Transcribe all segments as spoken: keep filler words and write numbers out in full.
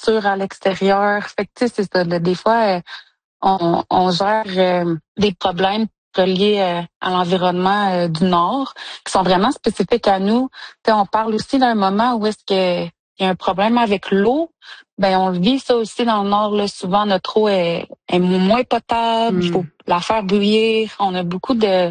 nourriture à l'extérieur. Fait que tu sais, c'est ça. Là, des fois, euh, on, on gère euh, des problèmes reliés euh, à l'environnement euh, du Nord, qui sont vraiment spécifiques à nous. Tu sais, on parle aussi d'un moment où est-ce que il y a un problème avec l'eau. Ben, on le vit ça aussi dans le Nord. Là. Souvent, notre eau est, est moins potable. Il Mm. faut la faire bouillir. On a beaucoup de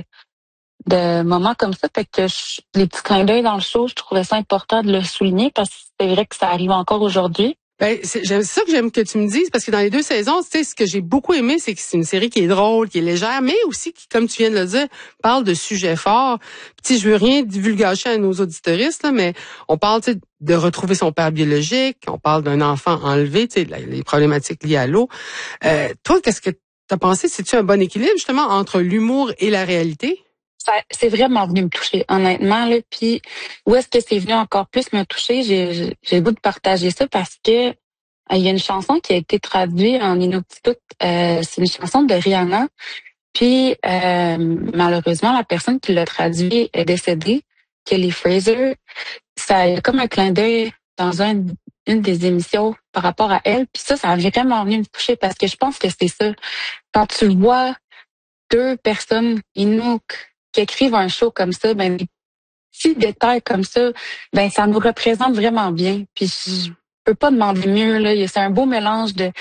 de moments comme ça. Fait que je, les petits clins d'œil dans le show, je trouvais ça important de le souligner parce que c'est vrai que ça arrive encore aujourd'hui. Ben, c'est, j'aime c'est ça que j'aime que tu me dises, parce que dans les deux saisons, tu sais, ce que j'ai beaucoup aimé, c'est que c'est une série qui est drôle, qui est légère, mais aussi qui, comme tu viens de le dire, parle de sujets forts. Puis, je veux rien divulgacher à nos auditeuristes, là, mais on parle, tu sais, de retrouver son père biologique, on parle d'un enfant enlevé, tu sais, les problématiques liées à l'eau. Euh, toi, qu'est-ce que t'as pensé? C'est-tu un bon équilibre, justement, entre l'humour et la réalité? Ça, c'est vraiment venu me toucher, honnêtement. Là. Puis, où est-ce que c'est venu encore plus me toucher? J'ai, j'ai, j'ai le goût de partager ça parce que euh, il y a une chanson qui a été traduite en Inuktitut. Euh, c'est une chanson de Rihanna. Puis, euh, malheureusement, la personne qui l'a traduit est décédée, Kelly Fraser. Ça y a comme un clin d'œil dans un, une des émissions par rapport à elle. Puis ça, ça a vraiment venu me toucher parce que je pense que c'est ça. Quand tu vois deux personnes Inuks qui écrivent un show comme ça, ben des petits détails comme ça, ben ça nous représente vraiment bien. Puis je peux pas demander mieux là. C'est un beau mélange de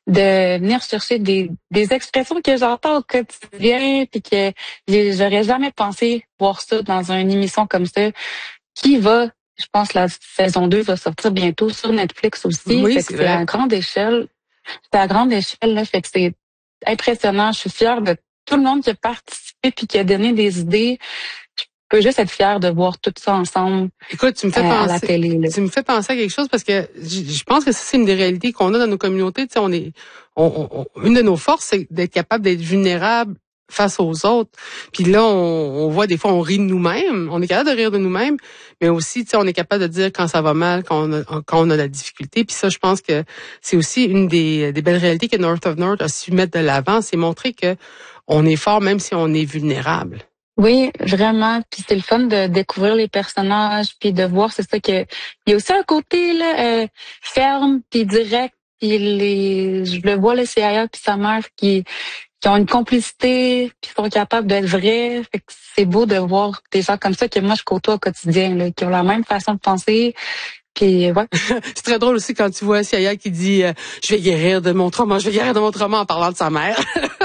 de venir chercher des des expressions que j'entends au quotidien, puis que j'ai- j'aurais jamais pensé voir ça dans une émission comme ça, qui va, je pense, la saison deux va sortir bientôt sur Netflix aussi. Oui, Fait que c'est c'est à vrai. grande échelle. C'est à grande échelle là. Fait que c'est impressionnant. Je suis fière de tout le monde qui a participé puis qui a donné des idées. Je peux juste être fière de voir tout ça ensemble Écoute, tu me euh, fais à la penser, télé. Là. tu me fais penser à quelque chose parce que je je pense que ça, c'est une des réalités qu'on a dans nos communautés. Tu sais, on est, on, on- une de nos forces, c'est d'être capable d'être vulnérable face aux autres. Puis là, on, on voit des fois, on rit de nous-mêmes. On est capable de rire de nous-mêmes, mais aussi, tu sais, on est capable de dire quand ça va mal, quand on a, quand on a de la difficulté. Puis ça, je pense que c'est aussi une des, des belles réalités que North of North a su mettre de l'avant, c'est montrer que on est fort même si on est vulnérable. Oui, vraiment. Puis c'est le fun de découvrir les personnages, puis de voir, c'est ça que il y a aussi un côté là euh, ferme puis direct. Puis les, je le vois le C I A puis sa mère qui qui ont une complicité puis sont capables d'être vrais. Fait que c'est beau de voir des gens comme ça que moi je côtoie au quotidien, là, qui ont la même façon de penser. Puis ouais. C'est très drôle aussi quand tu vois Siaya qui dit euh, je vais guérir de mon trauma, je vais guérir de mon trauma en parlant de sa mère.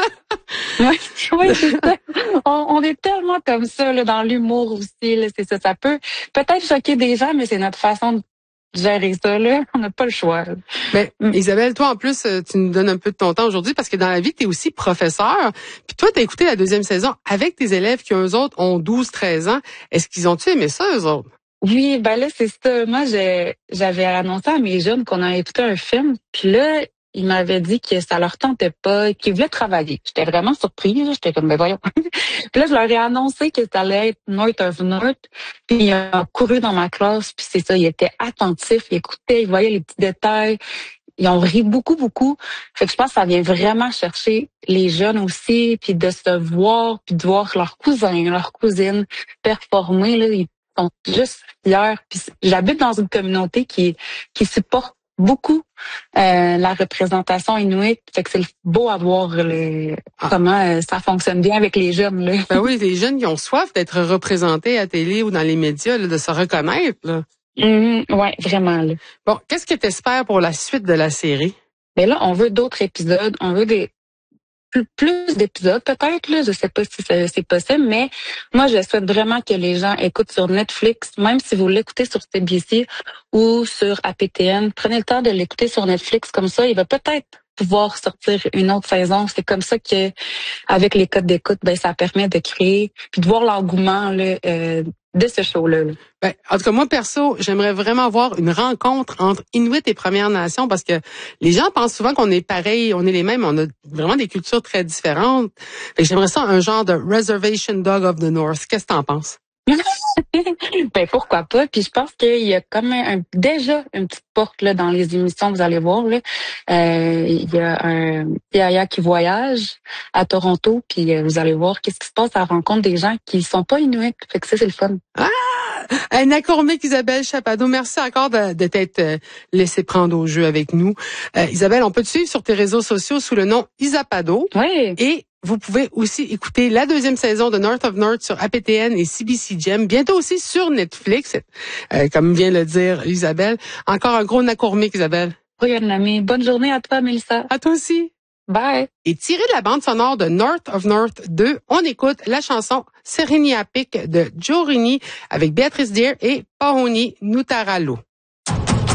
Oui, oui, c'est ça. On, on est tellement comme ça là, dans l'humour aussi. Là, c'est ça. Ça peut peut-être choquer des gens, mais c'est notre façon de gérer ça. Là. On n'a pas le choix. Là. Mais Mm. Isabelle, toi en plus, euh, tu nous donnes un peu de ton temps aujourd'hui parce que dans la vie, tu es aussi professeur. Puis toi, tu as écouté la deuxième saison avec tes élèves qui, eux autres, ont douze treize ans. Est-ce qu'ils ont-tu aimé ça, eux autres? Oui, ben là, c'est ça. Moi, j'ai- j'avais annoncé à mes jeunes qu'on avait écouté un film. Puis là, ils m'avaient dit que ça leur tentait pas, qu'ils voulaient travailler. J'étais vraiment surprise. là. J'étais comme, mais voyons. Puis là, je leur ai annoncé que ça allait être North of North. Puis ils ont couru dans ma classe. Puis c'est ça, ils étaient attentifs, ils écoutaient, ils voyaient les petits détails. Ils ont ri beaucoup, beaucoup. Fait que je pense que ça vient vraiment chercher les jeunes aussi, puis de se voir, puis de voir leurs cousins, leurs cousines performer. Là, ils sont juste fiers. Puis j'habite dans une communauté qui qui supporte beaucoup euh, la représentation inuit. Fait que c'est beau à voir le, Ah. comment euh, ça fonctionne bien avec les jeunes. Là. Ben oui, les jeunes qui ont soif d'être représentés à télé ou dans les médias, là, de se reconnaître. Là. Mhm, ouais, vraiment. Là. Bon, qu'est-ce que tu espères pour la suite de la série? Mais là, on veut d'autres épisodes, on veut des plus, plus d'épisodes peut-être, là, je sais pas si c'est c'est possible, mais moi, je souhaite vraiment que les gens écoutent sur Netflix, même si vous l'écoutez sur C B C ou sur A P T N, prenez le temps de l'écouter sur Netflix, comme ça, il va peut-être pouvoir sortir une autre saison. C'est comme ça que, avec les codes d'écoute, ben ça permet de créer, puis de voir l'engouement là, euh, de ce show-là. Là. Ben, en tout cas, moi, perso, j'aimerais vraiment voir une rencontre entre Inuit et Premières Nations parce que les gens pensent souvent qu'on est pareil, on est les mêmes, on a vraiment des cultures très différentes. Fait que j'aimerais ça un genre de Reservation Dog of the North. Qu'est-ce que t'en penses? Ben pourquoi pas. Puis je pense qu'il y a comme un, déjà une petite porte là dans les émissions, vous allez voir là. Euh, il y a un Yaya qui voyage à Toronto, puis euh, vous allez voir qu'est-ce qui se passe à la rencontre des gens qui sont pas inuits. Fait que ça c'est le fun. Ah! Un accormique, Isabelle Chappado, merci encore de, de t'être euh, laissé prendre au jeu avec nous. Euh, Isabelle, on peut te suivre sur tes réseaux sociaux sous le nom Isapado. Oui. Et vous pouvez aussi écouter la deuxième saison de North of North sur A P T N et C B C Gem, bientôt aussi sur Netflix, euh, comme vient le dire Isabelle. Encore un gros accormique, Isabelle. Oui, un ami. Bonne journée à toi, Mélissa. À toi aussi. Bye. Et tiré de la bande sonore de North of North deux, on écoute la chanson Sereniapik de Joe Rini avec Béatrice Deer et Pahoni Nutaralo.